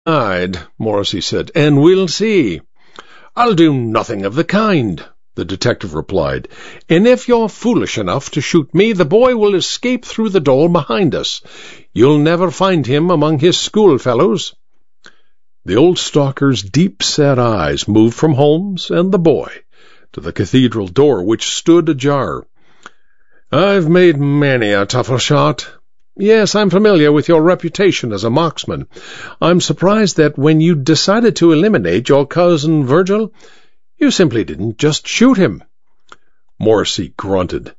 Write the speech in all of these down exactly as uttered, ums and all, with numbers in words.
"I'd," Morrissey said, "and we'll see." "I'll do nothing of the kind," the detective replied. "And if you're foolish enough to shoot me, the boy will escape through the door behind us. You'll never find him among his schoolfellows." The old stalker's deep-set eyes moved from Holmes and the boy to the cathedral door, which stood ajar. "I've made many a tougher shot. Yes, I'm familiar with your reputation as a marksman. I'm surprised that when you decided to eliminate your cousin Virgil, you simply didn't just shoot him." Morrissey grunted.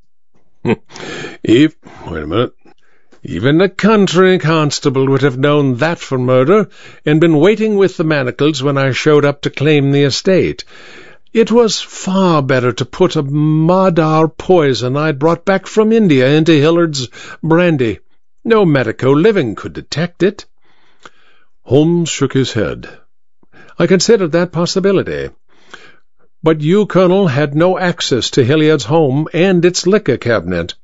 If, wait a minute. Even the country constable would have known that for murder and been waiting with the manacles when I showed up to claim the estate. It was far better to put a Madar poison I'd brought back from India into Hillard's brandy. No medico living could detect it. Holmes shook his head. "I considered that possibility. But you, Colonel, had no access to Hilliard's home and its liquor cabinet.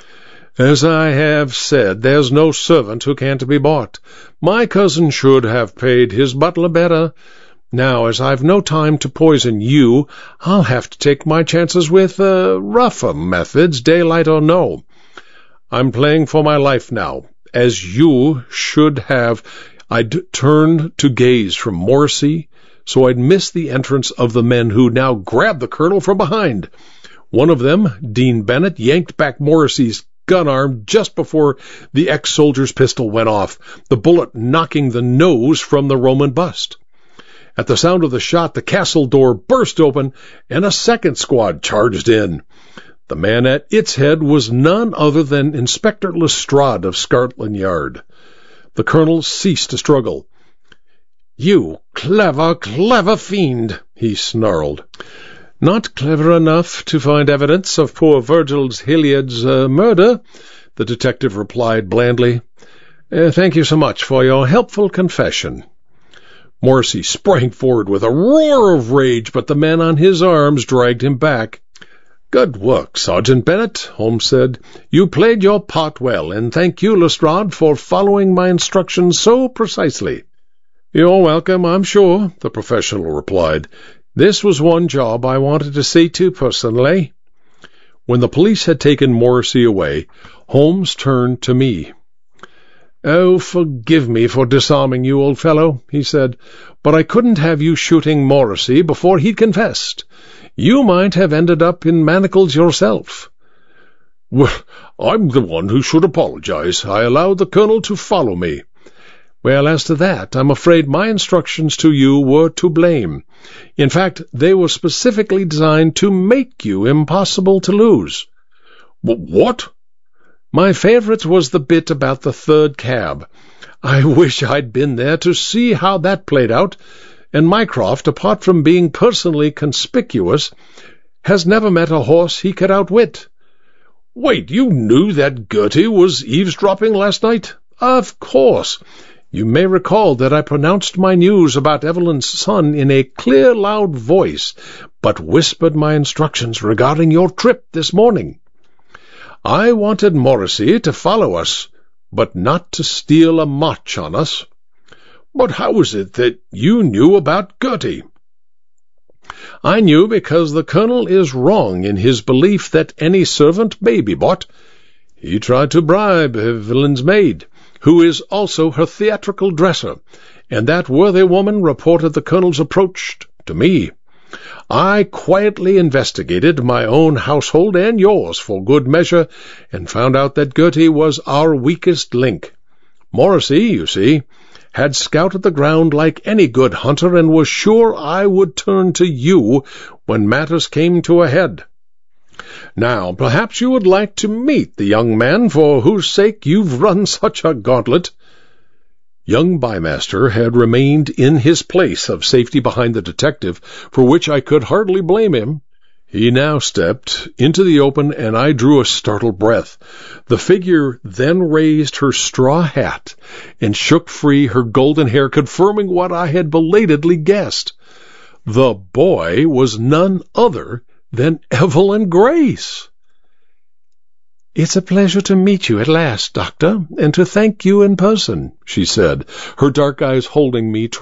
As I have said, there's no servant who can't be bought. My cousin should have paid his butler better. Now, as I've no time to poison you, I'll have to take my chances with uh, rougher methods, daylight or no. I'm playing for my life now, as you should have." I'd turned to gaze from Morrissey, so I'd miss the entrance of the men who now grabbed the colonel from behind. One of them, Dean Bennett, yanked back Morrissey's gun arm just before the ex-soldier's pistol went off, the bullet knocking the nose from the Roman bust. At the sound of the shot, the castle door burst open, and a second squad charged in. The man at its head was none other than Inspector Lestrade of Scotland Yard. The colonel ceased to struggle. "You clever, clever fiend," he snarled. "Not clever enough to find evidence of poor Virgil's Hilliard's uh, murder," the detective replied blandly. Uh, "thank you so much for your helpful confession." Morrissey sprang forward with a roar of rage, but the men on his arms dragged him back. "Good work, Sergeant Bennett," Holmes said. "You played your part well, and thank you, Lestrade, for following my instructions so precisely." "You're welcome, I'm sure," the professional replied. "This was one job I wanted to see to personally." When the police had taken Morrissey away, Holmes turned to me. "Oh, forgive me for disarming you, old fellow," he said, "but I couldn't have you shooting Morrissey before he'd confessed. You might have ended up in manacles yourself." "Well, I'm the one who should apologize. I allowed the colonel to follow me." "Well, as to that, I'm afraid my instructions to you were to blame. In fact, they were specifically designed to make you impossible to lose." "What?" "My favorite was the bit about the third cab. I wish I'd been there to see how that played out, and Mycroft, apart from being personally conspicuous, has never met a horse he could outwit." "Wait, you knew that Gertie was eavesdropping last night?" "Of course. You may recall that I pronounced my news about Evelyn's son in a clear, loud voice, but whispered my instructions regarding your trip this morning. I wanted Morrissey to follow us, but not to steal a march on us." "But how is it that you knew about Gertie?" "I knew because the colonel is wrong in his belief that any servant may be bought. He tried to bribe Evelyn's maid, who is also her theatrical dresser, and that worthy woman reported the colonel's approach to me. I quietly investigated my own household and yours for good measure, and found out that Gertie was our weakest link. Morrissey, you see, had scouted the ground like any good hunter and was sure I would turn to you when matters came to a head. Now, perhaps you would like to meet the young man for whose sake you've run such a gauntlet." Young Bymaster had remained in his place of safety behind the detective, for which I could hardly blame him. He now stepped into the open, and I drew a startled breath. The figure then raised her straw hat and shook free her golden hair, confirming what I had belatedly guessed. The boy was none other than Evelyn Grace. "It's a pleasure to meet you at last, Doctor, and to thank you in person," she said, her dark eyes holding me